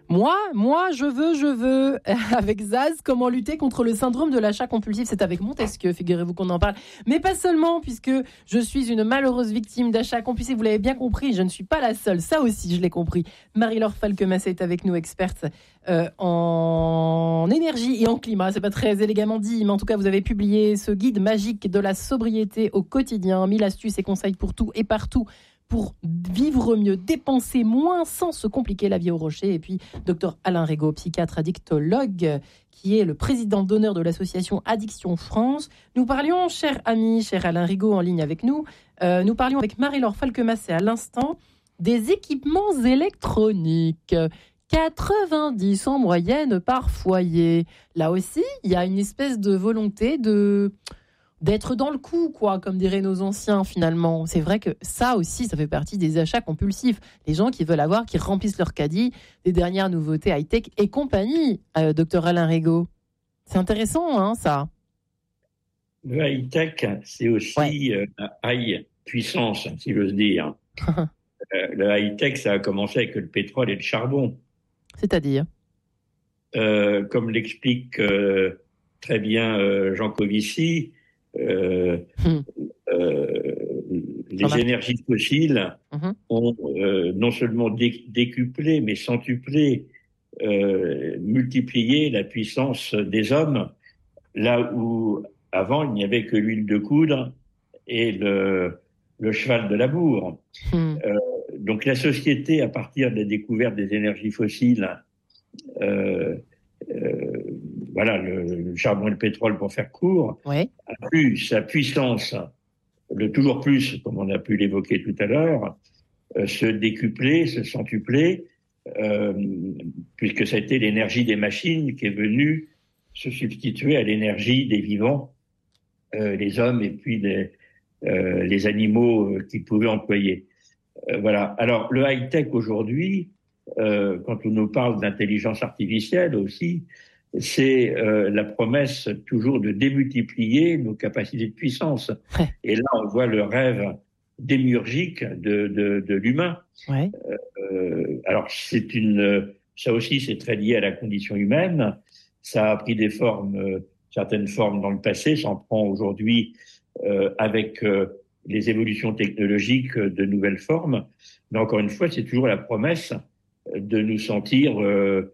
Je veux. Avec Zaz, comment lutter contre le syndrome de l'achat compulsif? C'est avec Montesquieu, figurez-vous qu'on en parle. Mais pas seulement, puisque je suis une malheureuse victime d'achat compulsif. Vous l'avez bien compris, je ne suis pas la seule. Ça aussi, je l'ai compris. Marie-Laure Falquemassé est avec nous, experte en énergie et en climat. C'est pas très élégamment dit, mais en tout cas, vous avez publié ce guide magique de la sobriété au quotidien. 1000 astuces et conseils pour tout et partout, pour vivre mieux, dépenser moins sans se compliquer la vie au rocher. Et puis, Dr Alain Rigaud, psychiatre addictologue, qui est le président d'honneur de l'association Addiction France. Nous parlions, cher ami, cher Alain Rigaud, en ligne avec nous, nous parlions avec Marie-Laure Falquemassé à l'instant des équipements électroniques. 90 en moyenne par foyer. Là aussi, il y a une espèce de volonté d'être dans le coup, quoi, comme diraient nos anciens, finalement. C'est vrai que ça aussi, ça fait partie des achats compulsifs. Les gens qui veulent avoir, qui remplissent leur caddie, des dernières nouveautés high-tech et compagnie, docteur Alain Rigaud. C'est intéressant, hein, ça. Le high-tech, c'est aussi la high puissance, si j'ose dire. Le high-tech, ça a commencé avec le pétrole et le charbon. C'est-à-dire comme l'explique très bien Jean Covici, les énergies fossiles ont non seulement décuplé, mais centuplé, multiplié la puissance des hommes, là où avant il n'y avait que l'huile de coudre et le cheval de labour. Donc la société, à partir de la découverte des énergies fossiles, voilà, le charbon et le pétrole pour faire court, a plus sa puissance, le toujours plus, comme on a pu l'évoquer tout à l'heure, se décupler, se centupler, puisque ça a été l'énergie des machines qui est venue se substituer à l'énergie des vivants, les hommes et puis les animaux qu'ils pouvaient employer. Voilà. Alors, le high-tech aujourd'hui, quand on nous parle d'intelligence artificielle aussi, c'est la promesse toujours de démultiplier nos capacités de puissance. Et là, on voit le rêve démiurgique de l'humain. Alors, ça aussi, c'est très lié à la condition humaine. Ça a pris des formes, certaines formes dans le passé, ça en prend aujourd'hui avec les évolutions technologiques de nouvelles formes. Mais encore une fois, c'est toujours la promesse de nous sentir